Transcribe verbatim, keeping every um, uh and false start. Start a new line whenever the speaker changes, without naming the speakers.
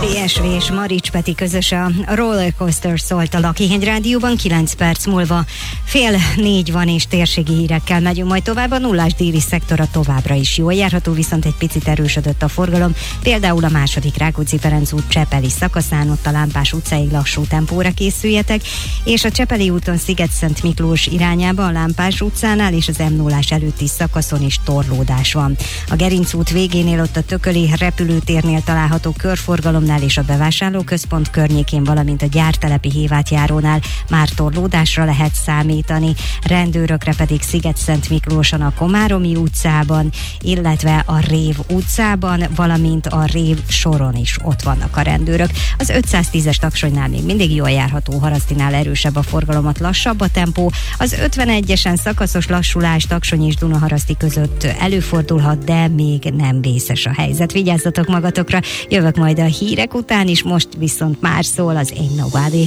bé es vé és Marics Peti közös a Rollercoaster szólt a Lakihegy Rádióban, kilenc perc múlva fél négy van és térségi hírekkel megyünk majd tovább. A nullás déli szektora továbbra is jól járható, viszont egy picit erősödött a forgalom, például a második Rákóczi-Ferenc út Csepeli szakaszán, ott a Lámpás utcáig lassú tempóra készüljetek, és a Csepeli úton Sziget-Szent Miklós irányába a Lámpás utcánál és az em nullás előtti szakaszon is torlódás van. A Gerinc út végénél, ott a Tököli repülőtérnél található körforgalomnál és a bevásárlóközpont környékén, valamint a gyártelepi Hévátjárónál már torlódásra lehet számítani. Rendőrökre pedig Sziget-Szent Miklóson a Komáromi utcában, illetve a Rév utcában, valamint a Rév soron is ott vannak a rendőrök. Az ötszáztízes Taksonynál még mindig jól járható, Harasztinál erősebb a forgalomat, lassabb a tempó. Az ötvenegyesen szakaszos lassulás Taksony és Dunaharaszti között előfordulhat, de még nem vészes a helyzet. Vigyázzatok magatokra, jövök majd a hírek után is, most viszont már szól az Ain't Nobody.